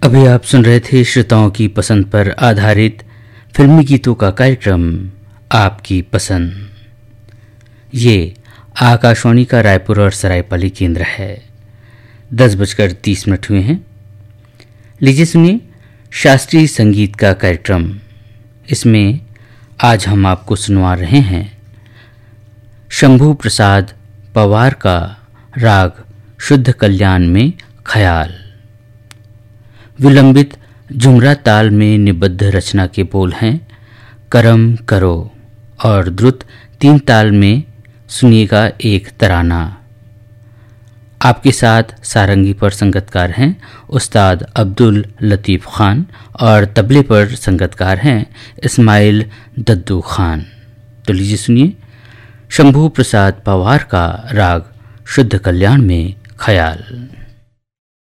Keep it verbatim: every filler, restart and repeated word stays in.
अभी आप सुन रहे थे श्रोताओं की पसंद पर आधारित फिल्मी गीतों का कार्यक्रम आपकी पसंद। ये आकाशवाणी का रायपुर और सरायपाली केंद्र है। दस बजकर तीस मिनट हुए हैं। लीजिए सुनिए शास्त्रीय संगीत का कार्यक्रम। इसमें आज हम आपको सुनवा रहे हैं शंभू प्रसाद पवार का राग शुद्ध कल्याण में ख्याल। विलंबित झुमरा ताल में निबद्ध रचना के बोल हैं करम करो, और द्रुत तीन ताल में सुनिएगा एक तराना। आपके साथ सारंगी पर संगतकार हैं उस्ताद अब्दुल लतीफ़ खान और तबले पर संगतकार हैं इस्माइल दद्दू खान। तो लीजिए सुनिए शंभू प्रसाद पवार का राग शुद्ध कल्याण में ख्याल।